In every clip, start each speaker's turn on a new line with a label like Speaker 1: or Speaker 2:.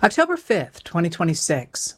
Speaker 1: October 5th, 2026.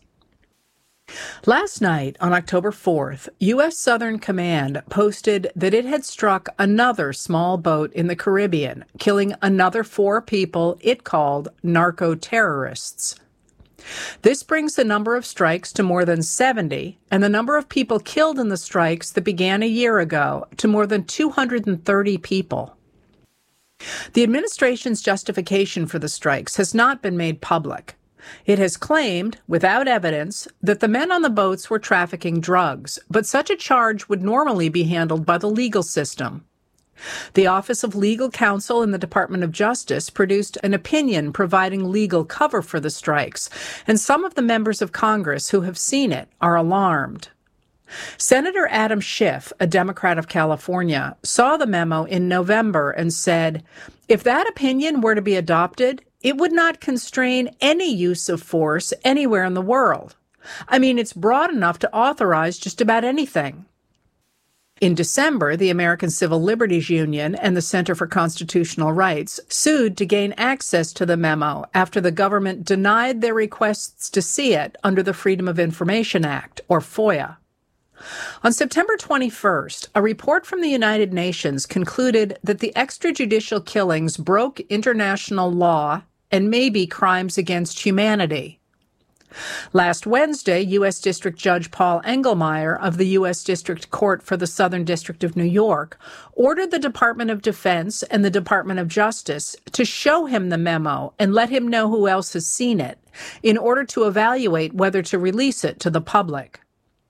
Speaker 1: Last night, on October 4th, U.S. Southern Command posted that it had struck another small boat in the Caribbean, killing another 4 people it called narco-terrorists. This brings the number of strikes to more than 70, and the number of people killed in the strikes that began a year ago to more than 230 people. The administration's justification for the strikes has not been made public. It has claimed, without evidence, that the men on the boats were trafficking drugs, but such a charge would normally be handled by the legal system. The Office of Legal Counsel in the Department of Justice produced an opinion providing legal cover for the strikes, and some of the members of Congress who have seen it are alarmed. Senator Adam Schiff, a Democrat of California, saw the memo in November and said, if that opinion were to be adopted, it would not constrain any use of force anywhere in the world. I mean, it's broad enough to authorize just about anything. In December, the American Civil Liberties Union and the Center for Constitutional Rights sued to gain access to the memo after the government denied their requests to see it under the Freedom of Information Act, or FOIA. On September 21st, a report from the United Nations concluded that the extrajudicial killings broke international law and may be crimes against humanity. Last Wednesday, U.S. District Judge Paul Engelmeyer of the U.S. District Court for the Southern District of New York ordered the Department of Defense and the Department of Justice to show him the memo and let him know who else has seen it in order to evaluate whether to release it to the public.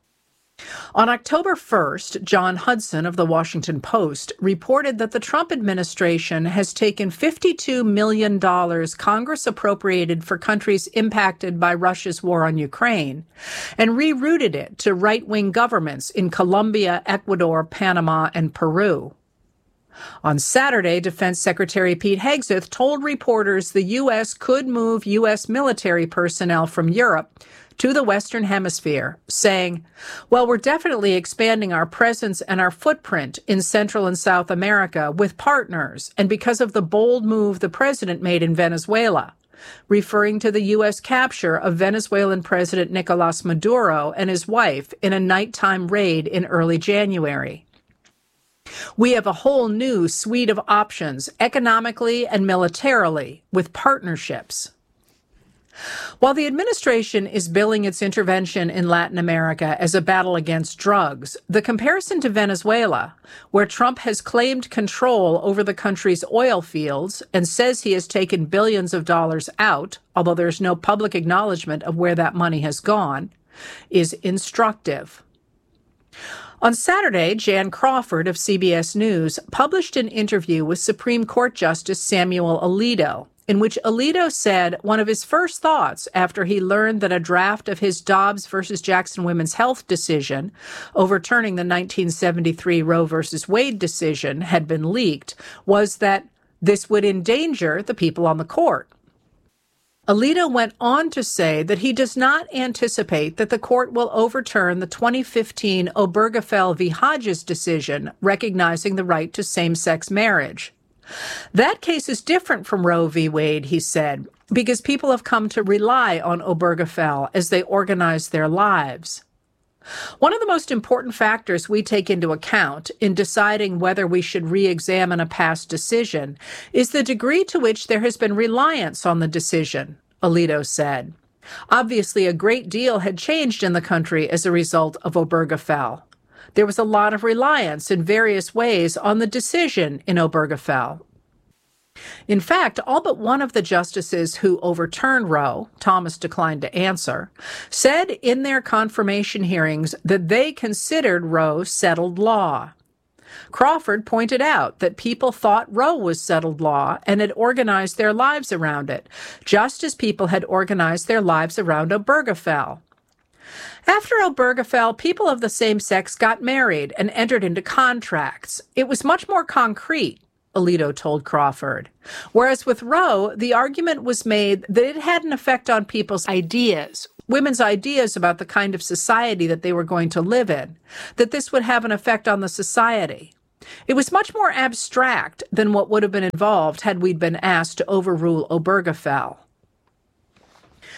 Speaker 1: On October 1st, John Hudson of the Washington Post reported that the Trump administration has taken $52 million Congress appropriated for countries impacted by Russia's war on Ukraine and rerouted it to right-wing governments in Colombia, Ecuador, Panama, and Peru. On Saturday, Defense Secretary Pete Hegseth told reporters the U.S. could move U.S. military personnel from Europe to the Western Hemisphere, saying, well, we're definitely expanding our presence and our footprint in Central and South America with partners and because of the bold move the president made in Venezuela, referring to the U.S. capture of Venezuelan President Nicolas Maduro and his wife in a nighttime raid in early January. We have a whole new suite of options, economically and militarily, with partnerships. While the administration is billing its intervention in Latin America as a battle against drugs, the comparison to Venezuela, where Trump has claimed control over the country's oil fields and says he has taken billions of dollars out, although there's no public acknowledgement of where that money has gone, is instructive. On Saturday, Jan Crawford of CBS News published an interview with Supreme Court Justice Samuel Alito, in which Alito said one of his first thoughts after he learned that a draft of his Dobbs versus Jackson Women's Health decision, overturning the 1973 Roe versus Wade decision, had been leaked, was that this would endanger the people on the court. Alito went on to say that he does not anticipate that the court will overturn the 2015 Obergefell v. Hodges decision recognizing the right to same-sex marriage. That case is different from Roe v. Wade, he said, because people have come to rely on Obergefell as they organize their lives. One of the most important factors we take into account in deciding whether we should re-examine a past decision is the degree to which there has been reliance on the decision, Alito said. Obviously, a great deal had changed in the country as a result of Obergefell. There was a lot of reliance in various ways on the decision in Obergefell. In fact, all but one of the justices who overturned Roe, Thomas declined to answer, said in their confirmation hearings that they considered Roe settled law. Crawford pointed out that people thought Roe was settled law and had organized their lives around it, just as people had organized their lives around Obergefell. After Obergefell, people of the same sex got married and entered into contracts. It was much more concrete, Alito told Crawford. Whereas with Roe, the argument was made that it had an effect on people's ideas, women's ideas about the kind of society that they were going to live in, that this would have an effect on the society. It was much more abstract than what would have been involved had we been asked to overrule Obergefell.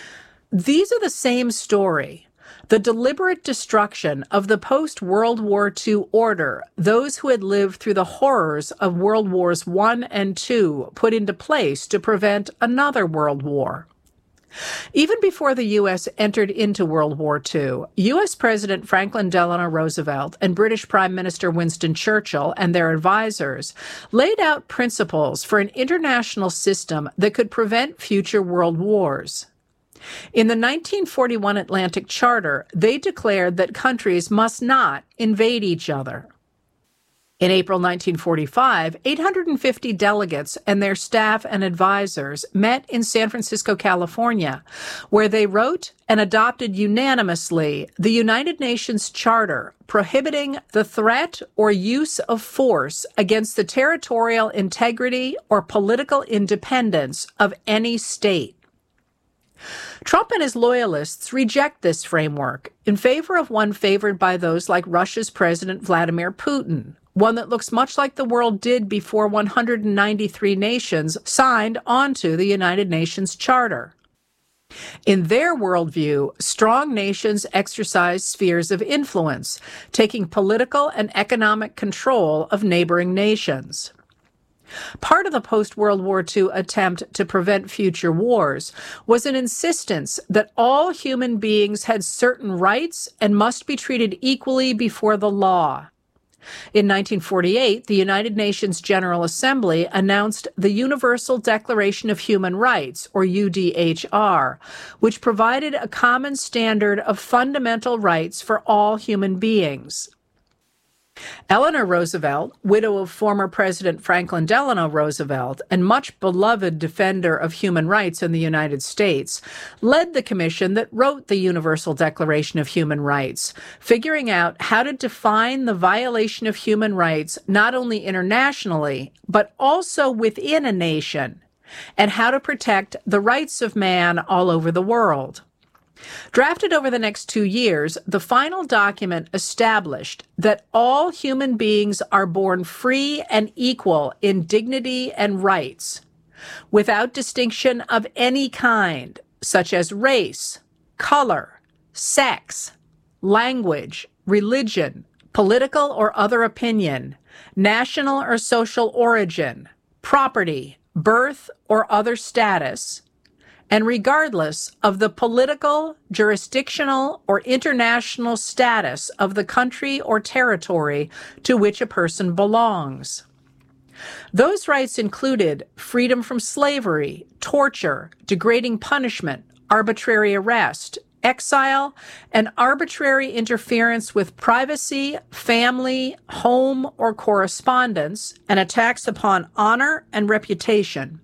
Speaker 1: These are the same story. The deliberate destruction of the post-World War II order those who had lived through the horrors of World Wars I and II put into place to prevent another World War. Even before the U.S. entered into World War II, U.S. President Franklin Delano Roosevelt and British Prime Minister Winston Churchill and their advisors laid out principles for an international system that could prevent future world wars. In the 1941 Atlantic Charter, they declared that countries must not invade each other. In April 1945, 850 delegates and their staff and advisors met in San Francisco, California, where they wrote and adopted unanimously the United Nations Charter prohibiting the threat or use of force against the territorial integrity or political independence of any state. Trump and his loyalists reject this framework in favor of one favored by those like Russia's President Vladimir Putin, one that looks much like the world did before 193 nations signed onto the United Nations Charter. In their worldview, strong nations exercise spheres of influence, taking political and economic control of neighboring nations. Part of the post-World War II attempt to prevent future wars was an insistence that all human beings had certain rights and must be treated equally before the law. In 1948, the United Nations General Assembly announced the Universal Declaration of Human Rights, or UDHR, which provided a common standard of fundamental rights for all human beings. Eleanor Roosevelt, widow of former President Franklin Delano Roosevelt and much beloved defender of human rights in the United States, led the commission that wrote the Universal Declaration of Human Rights, figuring out how to define the violation of human rights not only internationally, but also within a nation, and how to protect the rights of man all over the world. Drafted over the next 2 years, the final document established that all human beings are born free and equal in dignity and rights, without distinction of any kind, such as race, color, sex, language, religion, political or other opinion, national or social origin, property, birth or other status, and regardless of the political, jurisdictional, or international status of the country or territory to which a person belongs. Those rights included freedom from slavery, torture, degrading punishment, arbitrary arrest, exile, and arbitrary interference with privacy, family, home, or correspondence, and attacks upon honor and reputation.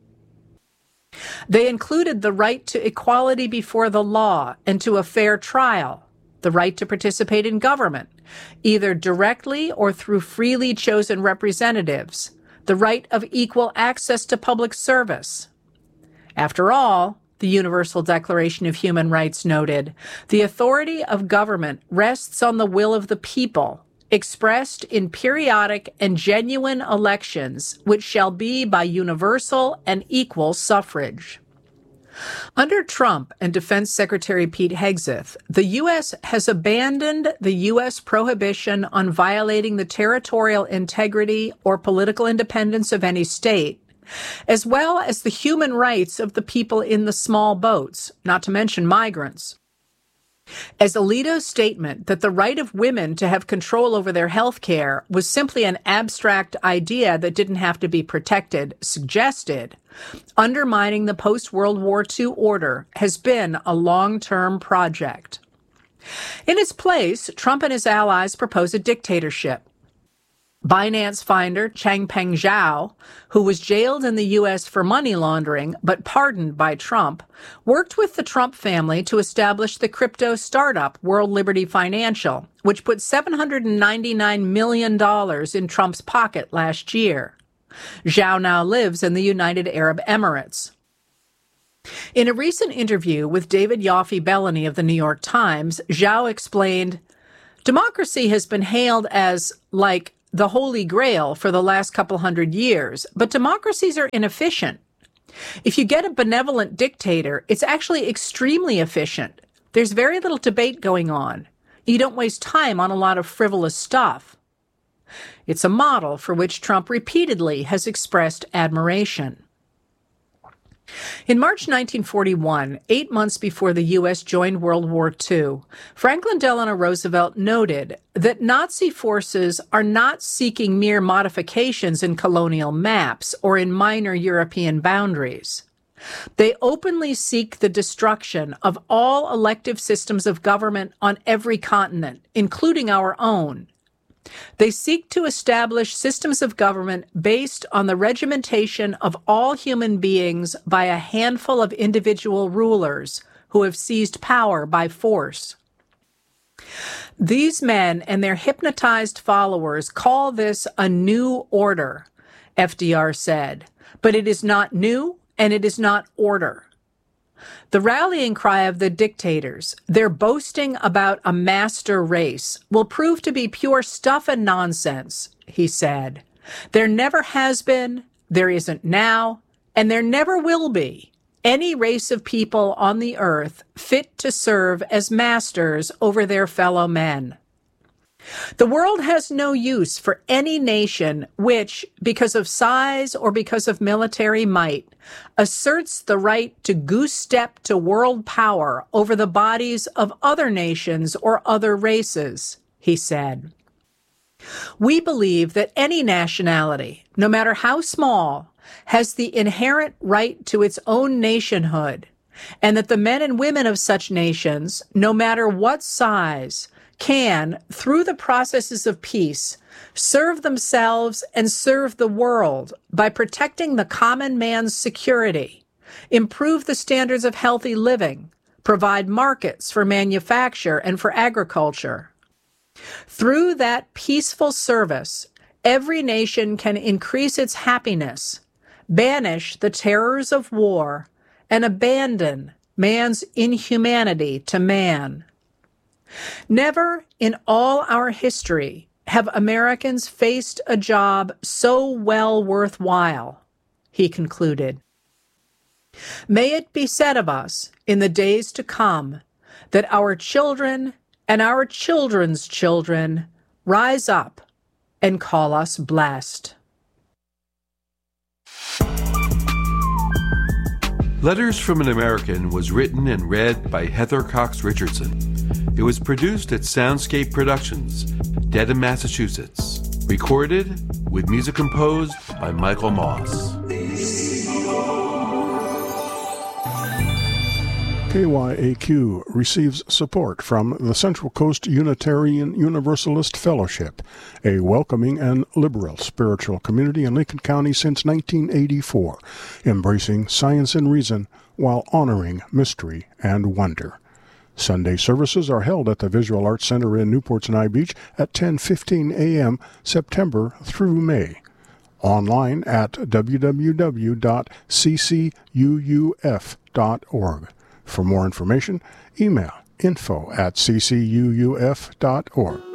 Speaker 1: They included the right to equality before the law and to a fair trial, the right to participate in government, either directly or through freely chosen representatives, the right of equal access to public service. After all, the Universal Declaration of Human Rights noted, the authority of government rests on the will of the people, expressed in periodic and genuine elections, which shall be by universal and equal suffrage. Under Trump and Defense Secretary Pete Hegseth, the U.S. has abandoned the U.S. prohibition on violating the territorial integrity or political independence of any state, as well as the human rights of the people in the small boats, not to mention migrants. As Alito's statement that the right of women to have control over their health care was simply an abstract idea that didn't have to be protected suggested, undermining the post-World War II order has been a long-term project. In its place, Trump and his allies propose a dictatorship. Binance founder Changpeng Zhao, who was jailed in the U.S. for money laundering but pardoned by Trump, worked with the Trump family to establish the crypto startup World Liberty Financial, which put $799 million in Trump's pocket last year. Zhao now lives in the United Arab Emirates. In a recent interview with David Yoffie-Bellamy of the New York Times, Zhao explained, "Democracy has been hailed as, like, the Holy Grail for the last couple hundred years, but democracies are inefficient. If you get a benevolent dictator, it's actually extremely efficient. There's very little debate going on. You don't waste time on a lot of frivolous stuff. It's a model for which Trump repeatedly has expressed admiration. In March 1941, 8 months before the U.S. joined World War II, Franklin Delano Roosevelt noted that Nazi forces are not seeking mere modifications in colonial maps or in minor European boundaries. They openly seek the destruction of all elective systems of government on every continent, including our own. They seek to establish systems of government based on the regimentation of all human beings by a handful of individual rulers who have seized power by force. These men and their hypnotized followers call this a new order, FDR said, but it is not new and it is not order. The rallying cry of the dictators, their boasting about a master race, will prove to be pure stuff and nonsense, he said. There never has been, there isn't now, and there never will be any race of people on the earth fit to serve as masters over their fellow men. The world has no use for any nation which, because of size or because of military might, asserts the right to goose-step to world power over the bodies of other nations or other races, he said. We believe that any nationality, no matter how small, has the inherent right to its own nationhood, and that the men and women of such nations, no matter what size, can, through the processes of peace, serve themselves and serve the world by protecting the common man's security, improve the standards of healthy living, provide markets for manufacture and for agriculture. Through that peaceful service, every nation can increase its happiness, banish the terrors of war, and abandon man's inhumanity to man. Never in all our history have Americans faced a job so well worthwhile, he concluded. May it be said of us in the days to come that our children and our children's children rise up and call us blessed.
Speaker 2: Letters from an American was written and read by Heather Cox Richardson. It was produced at Soundscape Productions, Dedham, Massachusetts. Recorded with music composed by Michael Moss.
Speaker 3: KYAQ receives support from the Central Coast Unitarian Universalist Fellowship, a welcoming and liberal spiritual community in Lincoln County since 1984, embracing science and reason while honoring mystery and wonder. Sunday services are held at the Visual Arts Center in Newport Sinai Beach at 10:15 a.m. September through May. Online at www.ccuuf.org. For more information, email info@ccuuf.org.